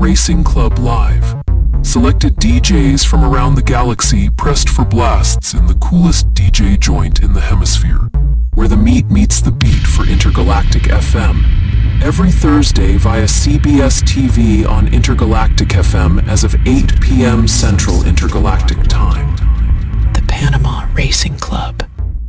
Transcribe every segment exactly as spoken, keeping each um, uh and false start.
Racing Club Live. Selected D Js from around the galaxy pressed for blasts in the coolest D J joint in the hemisphere, where the meat meets the beat for Intergalactic F M. Every Thursday via C B S T V on Intergalactic F M as of eight p m Central Intergalactic Time. The Panama Racing Club.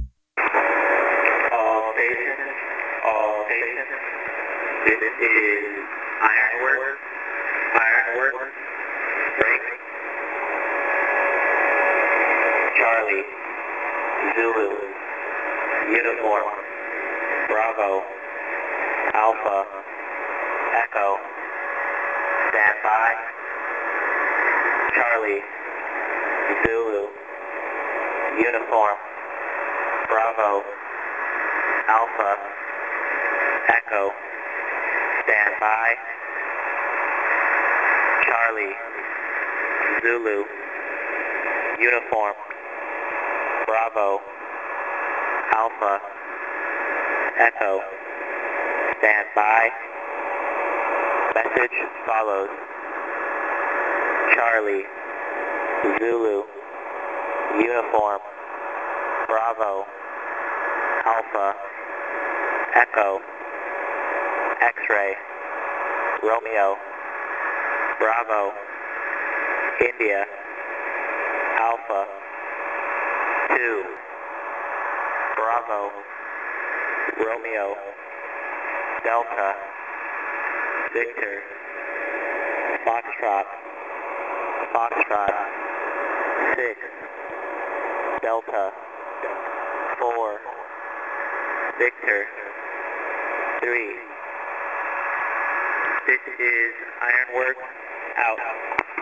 All stations, all stations. This is Ironworks, Ironworks, break. Charlie, Zulu, Uniform, Bravo, Alpha, Echo, stand by. Charlie, Zulu, Uniform, Bravo, Alpha, Echo, stand by. Charlie, Zulu, Uniform, Bravo, Alpha, Echo, stand by. Message follows. Charlie, Zulu, Uniform, Bravo, Alpha, Echo, X-Ray, Romeo, Bravo, India, Alpha, two, Bravo, Romeo, Delta, Victor, Foxtrot, Foxtrot, six, Delta, four, Victor, three. This is Ironworks, out.